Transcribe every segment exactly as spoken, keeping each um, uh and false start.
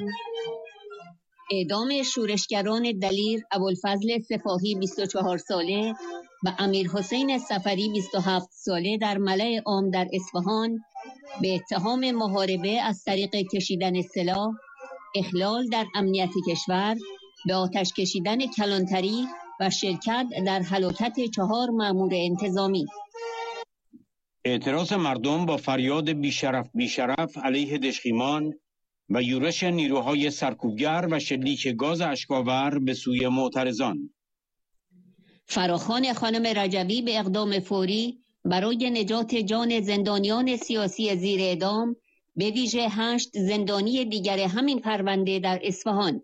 اعدام شورشگران دلیر ابوالفضل سپاهی بیست و چهار ساله و امیرحسین صفری بیست و هفت ساله در ملأ عام در اصفهان به اتهام محاربه از طریق کشیدن سلاح، اخلال در امنیت کشور، به آتش کشیدن کلانتری و شرکت در هلاکت چهار مأمور انتظامی. اعتراض مردم با فریاد بیشرف بیشرف علیه دشخیمان و یورش نیروهای سرکوبگر و شلیک گاز اشک‌آور به سوی معترضان. فراخوان خانم رجوی به اقدام فوری برای نجات جان زندانیان سیاسی زیر اعدام، به ویژه هشت زندانی دیگر همین پرونده در اصفهان.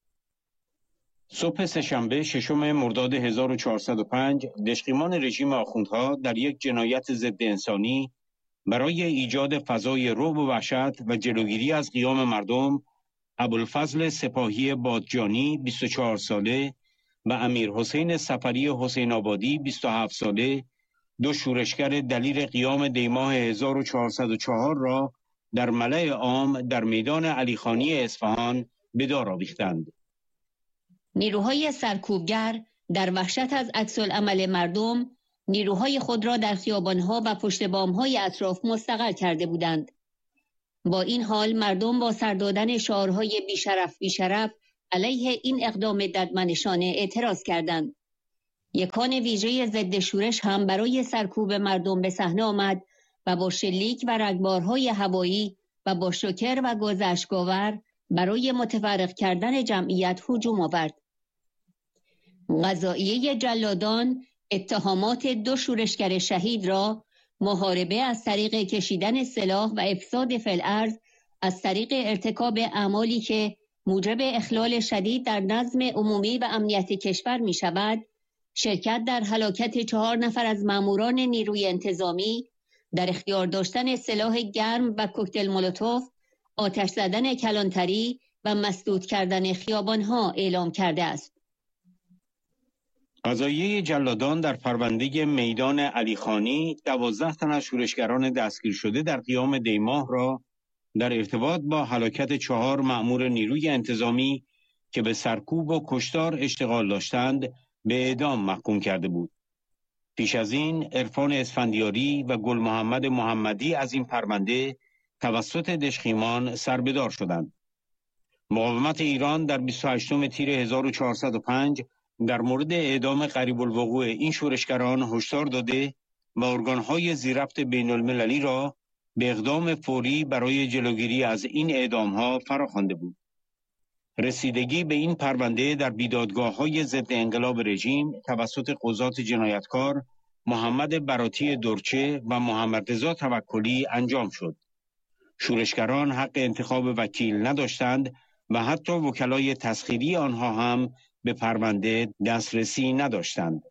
صبح سه‌شنبه ششم مرداد هزار و چهارصد و پنج دشخیمان رژیم آخوندها در یک جنایت ضد انسانی برای ایجاد فضای رعب و وحشت و جلوگیری از قیام مردم، ابوالفضل سپاهی بادجانی بیست و چهار ساله و امیرحسین صفری حسین آبادی بیست و هفت ساله، دو شورشگر دلیر قیام دیماه هزار و چهارصد و چهار را در ملأ عام در میدان علیخانی اصفهان به دار آویختند. نیروهای سرکوبگر در وحشت از عکس‌العمل مردم، نیروهای خود را در خیابانها و پشت بام‌های اطراف مستقر کرده بودند. با این حال مردم با سر دادن شعارهای بیشرف بیشرف علیه این اقدام ددمنشانه اعتراض کردند. یکان ویژه ضد شورش هم برای سرکوب مردم به صحنه آمد و با شلیک و رگبارهای هوایی و با شوکر و گاز اشک‌آور برای متفرق کردن جمعیت هجوم آورد. قضاییه جلادان اتهامات دو شورشگر شهید را محاربه از طریق کشیدن سلاح و افساد فی الارض از طریق ارتکاب اعمالی که موجب اخلال شدید در نظم عمومی و امنیت کشور می شود، شرکت در هلاکت چهار نفر از ماموران نیروی انتظامی، در اختیار داشتن سلاح گرم و کوکتل مولوتوف، آتش زدن کلانتری و مسدود کردن خیابانها اعلام کرده است. قضاییه جلادان در پرونده میدان علیخانی دوازده تن از شورشگران دستگیر شده در قیام دیماه را در ارتباط با هلاکت چهار مأمور نیروی انتظامی که به سرکوب و کشتار اشتغال داشتند به اعدام محکوم کرده بود. پیش از این عرفان اسفندیاری و گل محمد محمدی از این پرونده توسط دشخیمان سربدار شدند. مقاومت ایران در بیست و هشتم تیر هزار و چهارصد و پنج در مورد اعدام قریب الوقوع این شورشگران هشدار داده و ارگانهای ذی‌ربط بین المللی را به اقدام فوری برای جلوگیری از این اعدامها فراخوانده بود. رسیدگی به این پرونده در بیدادگاه‌های ضد انقلاب رژیم توسط قضات جنایتکار محمد براتی درچه و محمد رضا توکلی انجام شد. شورشگران حق انتخاب وکیل نداشتند و حتی وکلای تسخیری آنها هم به پرونده دسترسی نداشتند.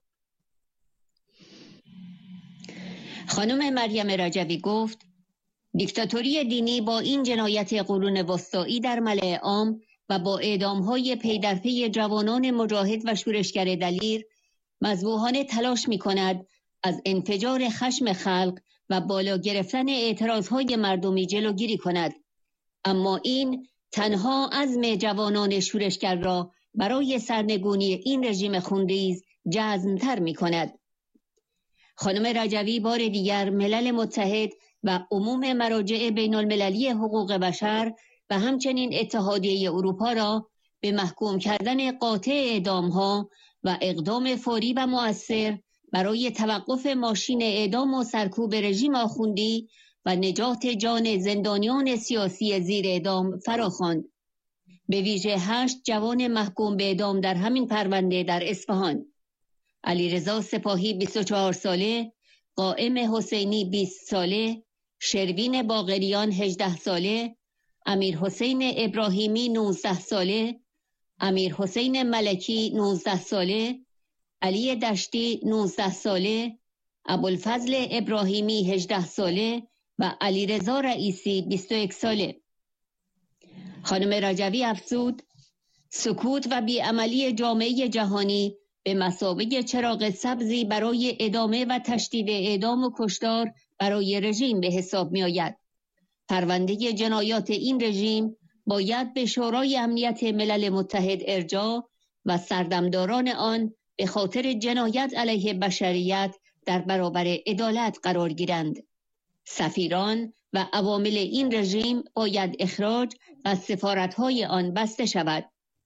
خانم مریم رجوی گفت دیکتاتوری دینی با این جنایت قرون وسطایی در ملأ عام و با اعدام‌های پی در پی جوانان مجاهد و شورشگر دلیر مذبوحانه تلاش می‌کند از انفجار خشم خلق و بالا گرفتن اعتراضهای مردمی جلوگیری کند. اما این تنها عزم جوانان شورشگر را برای سرنگونی این رژیم خونریز جزم‌تر می‌کند. خانم رجوی بار دیگر ملل متحد و عموم مراجع بین المللی حقوق بشر و همچنین اتحادیه اروپا را به محکوم کردن قاطع اعدام‌ها و اقدام فوری و مؤثر برای توقف ماشین اعدام و سرکوب رژیم آخوندی و نجات جان زندانیان سیاسی زیر اعدام فراخواند. به ویژه هشت جوان محکوم به اعدام در همین پرونده در اصفهان: علیرضا سپاهی بیست و چهار ساله، قائم حسینی بیست ساله، شروین باقریان هجده ساله، امیرحسین ابراهیمی نوزده ساله، امیرحسین ملکی نوزده ساله، علی دشتی نوزده ساله، ابوالفضل ابراهیمی هجده ساله و علیرضا رئیسی بیست و یک ساله. خانم رجوی افزود سکوت و بیعملی جامعه جهانی به مثابه چراغ سبزی برای ادامه و تشدید اعدام و کشتار برای رژیم به حساب می آید. پرونده جنایات این رژیم باید به شورای امنیت ملل متحد ارجاع و سردمداران آن به خاطر جنایت علیه بشریت در برابر عدالت قرار گیرند. سفیران و عوامل این رژیم باید اخراج و سفارت‌های آن بسته شود.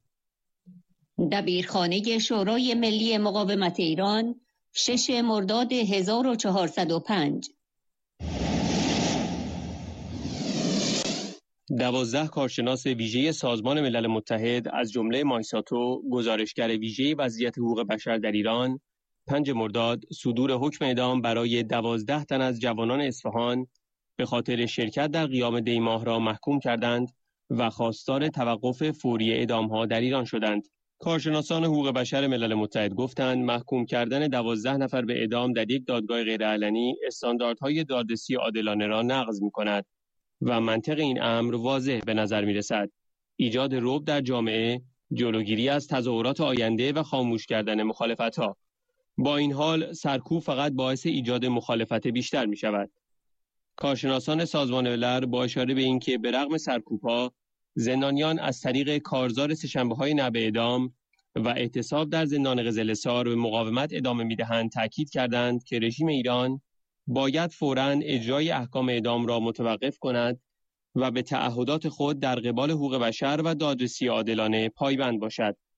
دبیرخانه شورای ملی مقاومت ایران، شش مرداد هزار و چهارصد و پنج. دوازده کارشناس ویژه سازمان ملل متحد از جمله مایساتو، گزارشگر ویژه وضعیت حقوق بشر در ایران، پنج مرداد صدور حکم اعدام برای دوازده تن از جوانان اصفهان به خاطر شرکت در قیام دیماه را محکوم کردند و خواستار توقف فوری اعدام‌ها در ایران شدند. کارشناسان حقوق بشر ملل متحد گفتند محکوم کردن دوازده نفر به اعدام در یک دادگاه غیرعلنی استانداردهای دادرسی عادلانه را نقض می‌کند و منطق این امر واضح به نظر می‌رسد. ایجاد رعب در جامعه، جلوگیری از تظاهرات آینده و خاموش کردن مخالفت‌ها. با این حال سرکوب فقط باعث ایجاد مخالفت بیشتر می‌شود. کارشناسان سازمان ملل با اشاره به اینکه به رغم سرکوب‌ها زندانیان از طریق کارزار سه‌شنبه‌های نه به اعدام و اعتصاب در زندان قزل‌حصار به مقاومت ادامه می‌دهند تاکید کردند که رژیم ایران باید فوراً اجرای احکام اعدام را متوقف کند و به تعهدات خود در قبال حقوق بشر و دادرسی عادلانه پایبند باشد.